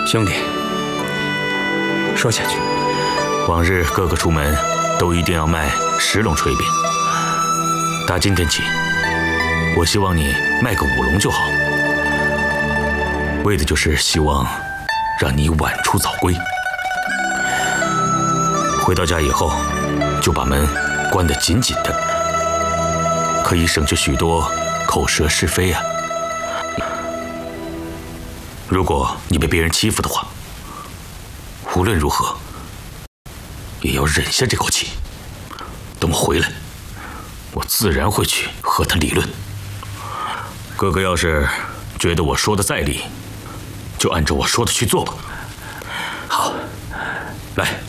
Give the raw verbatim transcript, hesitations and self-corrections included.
兄弟，说下去。 往日哥哥出门都一定要卖十笼炊饼，打今天起，我希望你卖个五笼就好，为的就是希望让你晚出早归。回到家以后，就把门关得紧紧的，可以省去许多口舌是非啊。如果你被别人欺负的话，无论如何也要忍下这口气。等我回来，我自然会去和他理论。哥哥要是觉得我说的在理，就按照我说的去做吧。 好， 来。